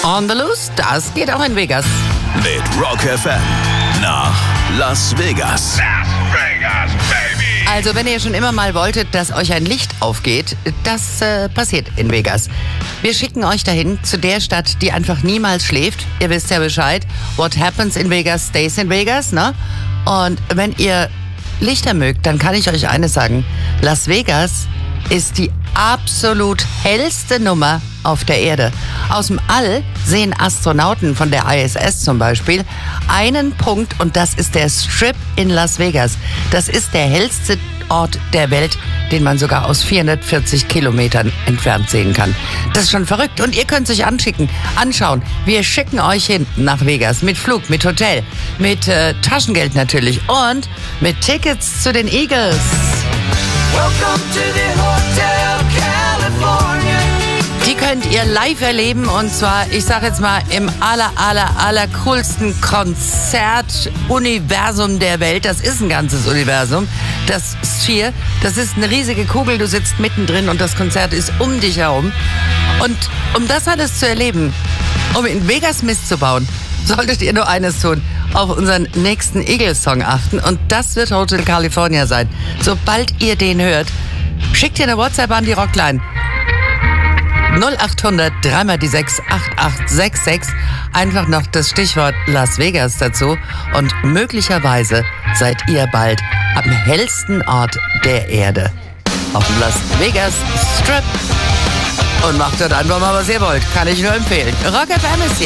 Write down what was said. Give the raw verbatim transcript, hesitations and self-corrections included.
On the Loose, das geht auch in Vegas. Mit Rock F M nach Las Vegas. Las Vegas, baby! Also wenn ihr schon immer mal wolltet, dass euch ein Licht aufgeht, das äh, passiert in Vegas. Wir schicken euch dahin zu der Stadt, die einfach niemals schläft. Ihr wisst ja Bescheid. What happens in Vegas stays in Vegas, ne? Und wenn ihr Lichter mögt, dann kann ich euch eines sagen. Las Vegas ist die absolut hellste Nummer auf der Erde. Aus dem All sehen Astronauten von der I S S zum Beispiel einen Punkt und das ist der Strip in Las Vegas. Das ist der hellste Ort der Welt, den man sogar aus vierhundertvierzig Kilometern entfernt sehen kann. Das ist schon verrückt und ihr könnt es euch anschicken, anschauen. Wir schicken euch hin nach Vegas mit Flug, mit Hotel, mit äh, Taschengeld natürlich und mit Tickets zu den Eagles. Welcome to the Hotel California. Die könnt ihr live erleben und zwar, ich sag jetzt mal, im aller, aller, aller coolsten Konzertuniversum der Welt. Das ist ein ganzes Universum. Das Sphere, das ist eine riesige Kugel, du sitzt mittendrin und das Konzert ist um dich herum. Und um das alles zu erleben, um in Vegas Mist zu bauen, solltet ihr nur eines tun, auf unseren nächsten Eagles-Song achten und das wird Hotel California sein. Sobald ihr den hört, schickt ihr eine WhatsApp an die Rockline. null acht hundert drei mal die sechs acht acht sechs sechs. Einfach noch das Stichwort Las Vegas dazu und möglicherweise seid ihr bald am hellsten Ort der Erde. Auf dem Las Vegas Strip. Und macht dort einfach mal, was ihr wollt. Kann ich nur empfehlen. Rock F M ist hier.